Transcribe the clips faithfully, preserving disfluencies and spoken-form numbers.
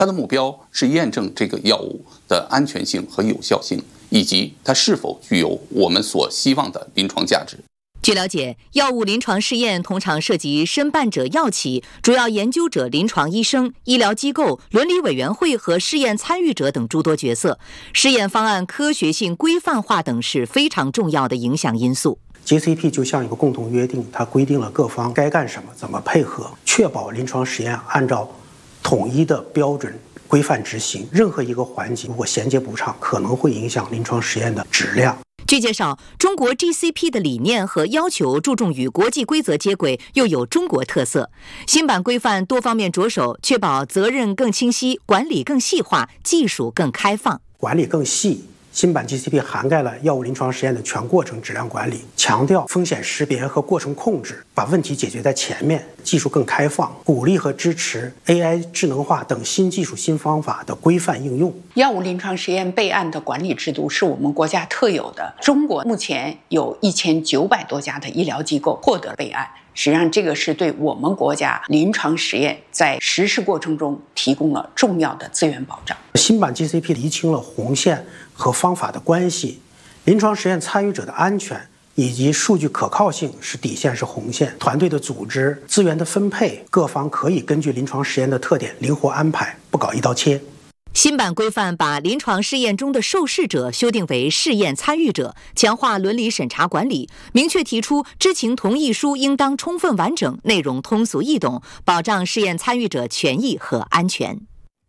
它的目标是验证这个药物的安全性和有效性，以及它是否具有我们所希望的临床价值。 据了解，药物临床试验通常涉及申办者药企、主要研究者临床医生、医疗机构、伦理委员会和试验参与者等诸多角色。试验方案科学性、规范化等是非常重要的影响因素。 G C P 就像一个共同约定，它规定了各方该干什么、怎么配合，确保临床实验按照统一的标准规范执行。任何一个环节如果衔接不畅，可能会影响临床实验的质量。 据介绍，中国 G C P 的理念和要求注重与国际规则接轨，又有中国特色。新版规范多方面着手，确保责任更清晰、管理更细化、技术更开放、 管理更细。新版 G C P 涵盖了药物临床实验的全过程质量管理，强调风险识别和过程控制，把问题解决在前面，技术更开放，鼓励和支持 A I 智能化等新技术新方法的规范应用。 药物临床实验备案的管理制度是我们国家特有的，中国目前有一千九百多家的医疗机构获得备案，实际上这个是对我们国家临床实验在实施过程中提供了重要的资源保障。 新版 G C P 厘清了红线和方法的关系，临床实验参与者的安全以及数据可靠性是底线是红线，团队的组织、资源的分配，各方可以根据临床实验的特点灵活安排，不搞一刀切。 新版规范把临床试验中的受试者修订为试验参与者，强化伦理审查管理，明确提出知情同意书应当充分完整，内容通俗易懂，保障试验参与者权益和安全。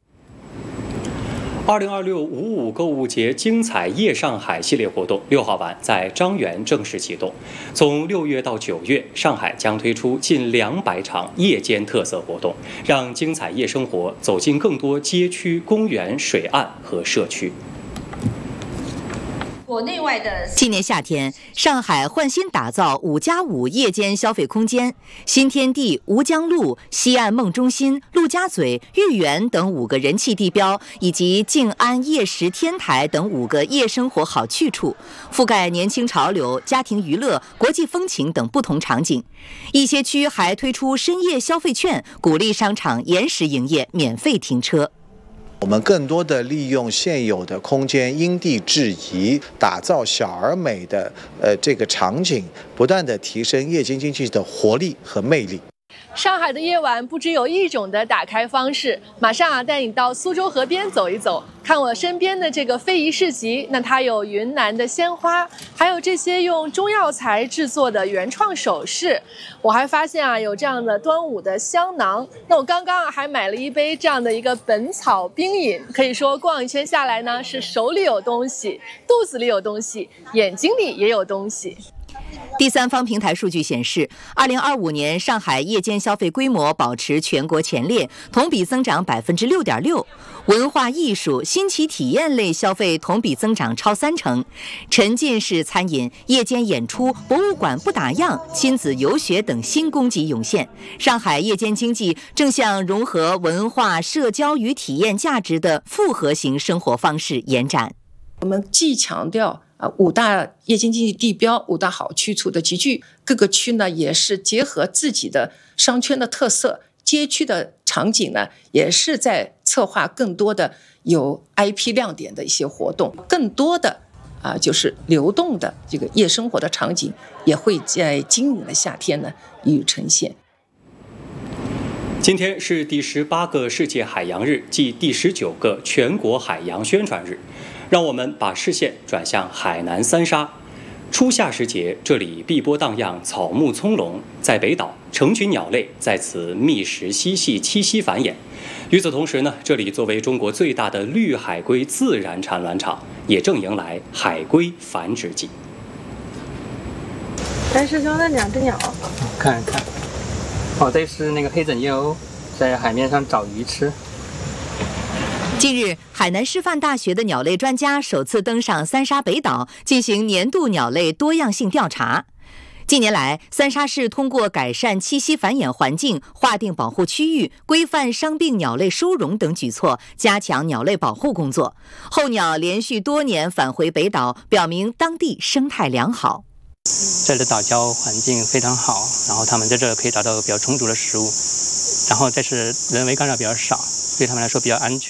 二零二六五五购物节精彩夜上海系列活动六号晚在张园正式启动。从六月到九月，上海将推出近两百场夜间特色活动，让精彩夜生活走进更多街区、公园、水岸和社区。 国内外的今年夏天，上海换新打造五加五夜间消费空间，新天地、吴江路、西岸梦中心、陆家嘴、豫园等五个人气地标，以及静安夜食天台等五个夜生活好去处，覆盖年轻潮流、家庭娱乐、国际风情等不同场景。一些区还推出深夜消费券，鼓励商场延时营业、免费停车。 我们更多的利用现有的空间因地制宜，打造小而美的呃这个场景，不断的提升夜间经济的活力和魅力。 上海的夜晚不只有一种的打开方式，马上啊带你到苏州河边走一走，看我身边的这个非遗市集，那它有云南的鲜花，还有这些用中药材制作的原创首饰。我还发现啊有这样的端午的香囊，那我刚刚啊还买了一杯这样的一个本草冰饮，可以说逛一圈下来呢，是手里有东西，肚子里有东西，眼睛里也有东西。 第三方平台数据显示，二零二五年上海夜间消费规模保持全国前列，同比增长百分之六点六。文化艺术、新奇体验类消费同比增长超三成，沉浸式餐饮、夜间演出、博物馆不打烊、亲子游学等新供给涌现。上海夜间经济正向融合文化、社交与体验价值的复合型生活方式延展。 我们既强调啊，五大夜间经济地标、五大好去处的集聚，各个区呢也是结合自己的商圈的特色，街区的场景呢也是在策划更多的有 I P 亮点的一些活动，更多的啊就是流动的这个夜生活的场景，也会在今年的夏天呢予以呈现。 今天是第十八个世界海洋日，即第十九个全国海洋宣传日。让我们把视线转向海南三沙。初夏时节，这里碧波荡漾，草木葱茏。在北岛，成群鸟类在此觅食嬉戏、栖息繁衍。与此同时呢，这里作为中国最大的绿海龟自然产卵场，也正迎来海龟繁殖季。 来，师兄，那两只鸟， 看一看。哦，这是那个黑枕叶鸥，在海面上找鱼吃。 近日，海南师范大学的鸟类专家首次登上三沙北岛，进行年度鸟类多样性调查。近年来，三沙市通过改善栖息繁衍环境、划定保护区域、规范伤病鸟类收容等举措，加强鸟类保护工作。候鸟连续多年返回北岛，表明当地生态良好。 这里的岛礁环境非常好，然后它们在这可以找到比较充足的食物，然后这是人为干扰比较少，对他们来说比较安全。